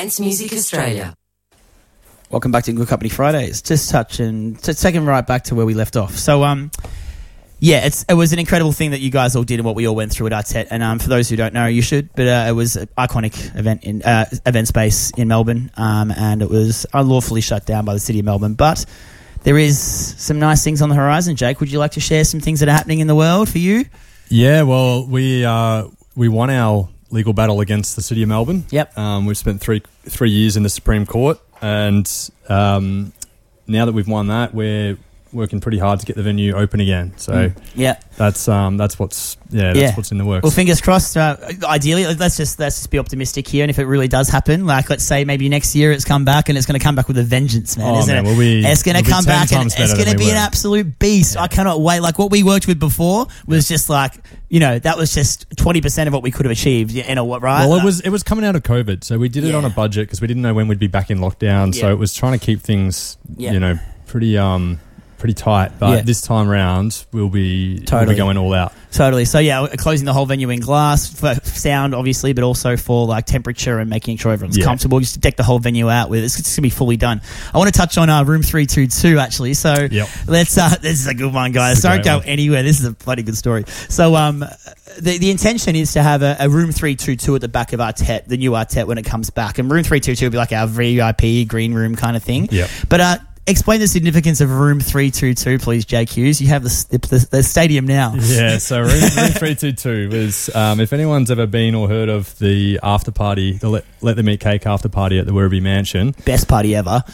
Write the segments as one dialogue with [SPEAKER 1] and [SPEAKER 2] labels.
[SPEAKER 1] Dance Music Australia.
[SPEAKER 2] Welcome back to Good Company Fridays. Just taking right back to where we left off. So, it was an incredible thing that you guys all did and what we all went through at Artet. And for those who don't know, you should. But it was an iconic event in event space in Melbourne, and it was unlawfully shut down by the City of Melbourne. But there is some nice things on the horizon. Jake, would you like to share some things that are happening in the world for you?
[SPEAKER 3] Yeah, well, we won our legal battle against the City of Melbourne.
[SPEAKER 2] Yep.
[SPEAKER 3] We've spent three years in the Supreme Court, and now that we've won that, we're working pretty hard to get the venue open again. So that's what's in the works.
[SPEAKER 2] Well, fingers crossed. Ideally, let's just be optimistic here, and if it really does happen, like let's say maybe next year it's come back and it's going to come back with a vengeance, man, isn't it? It's going to come back and it's going to be an absolute beast. Yeah. I cannot wait. Like what we worked with before was just like, that was just 20% of what we could have achieved. Right?
[SPEAKER 3] Well, it was coming out of COVID, so we did it on a budget because we didn't know when we'd be back in lockdown. Yeah. So it was trying to keep things, pretty tight, but this time round we'll be going all out.
[SPEAKER 2] Totally. So closing the whole venue in glass for sound, obviously, but also for like temperature and making sure everyone's comfortable. Just to deck the whole venue out with. It's going to be fully done. I want to touch on room 322 actually. So let's. This is a good one, guys. Don't go anywhere. This is a bloody good story. So the intention is to have a room 322 at the back of Artet, the new Artet, when it comes back, and room 322 will be like our VIP green room kind of thing.
[SPEAKER 3] Yeah.
[SPEAKER 2] But explain the significance of room 322, please, Jake Hughes. You have the stadium now.
[SPEAKER 3] Yeah, so room 322 is, if anyone's ever been or heard of the after party, the Let Them Eat Cake after party at the Werribee Mansion.
[SPEAKER 2] Best party ever.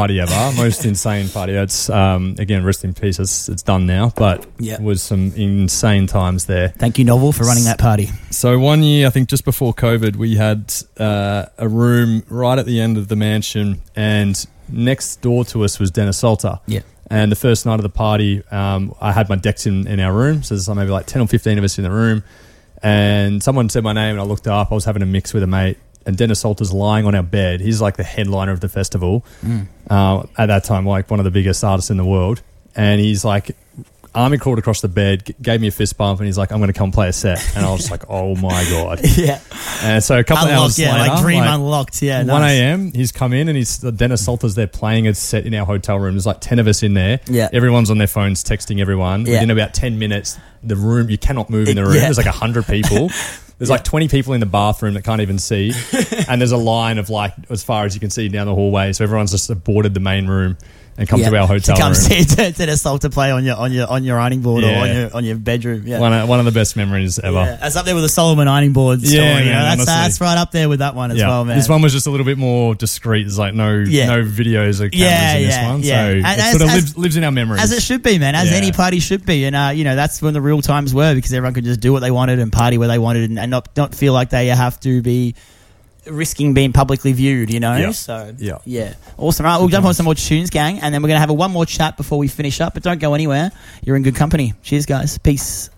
[SPEAKER 3] Most insane party. It's, again, rest in peace. It's done now, but it was some insane times there.
[SPEAKER 2] Thank you, Novel, for running that party.
[SPEAKER 3] So one year, I think just before COVID, we had a room right at the end of the mansion, and next door to us was Dennis Salter.
[SPEAKER 2] Yeah.
[SPEAKER 3] And the first night of the party, I had my decks in our room. So there's maybe like 10 or 15 of us in the room. And someone said my name and I looked up. I was having a mix with a mate. And Dennis Salter's lying on our bed. He's like the headliner of the festival. At that time, like one of the biggest artists in the world. And he's like, army crawled across the bed, gave me a fist bump, and he's like, I'm going to come play a set. And I was just like, oh my God.
[SPEAKER 2] Yeah.
[SPEAKER 3] And so a couple of hours later,
[SPEAKER 2] like dream unlocked. Yeah.
[SPEAKER 3] 1 a.m., he's come in and Dennis Salter's there playing a set in our hotel room. There's like 10 of us in there.
[SPEAKER 2] Yeah.
[SPEAKER 3] Everyone's on their phones texting everyone.
[SPEAKER 2] Yeah.
[SPEAKER 3] Within about 10 minutes, the room, you cannot move in the room. There's like 100 people. There's like 20 people in the bathroom that can't even see. And there's a line of like, as far as you can see down the hallway. So everyone's just boarded the main room and come to our hotel room.
[SPEAKER 2] To come see Dennis Salter play on your ironing board or on your bedroom. Yeah.
[SPEAKER 3] One of the best memories ever.
[SPEAKER 2] Yeah. That's up there with the Solomon ironing board story. That's right up there with that one as well, man.
[SPEAKER 3] This one was just a little bit more discreet. There's like no videos or cameras in this one.
[SPEAKER 2] Yeah.
[SPEAKER 3] So it sort of lives in our memories.
[SPEAKER 2] As it should be, man. As any party should be. And, that's when the real times were, because everyone could just do what they wanted and party where they wanted and not feel like they have to be risking being publicly viewed, So awesome. Right, we'll jump on some more tunes, gang, and then we're going to have one more chat before we finish up, but don't go anywhere. You're in good company. Cheers, guys. Peace.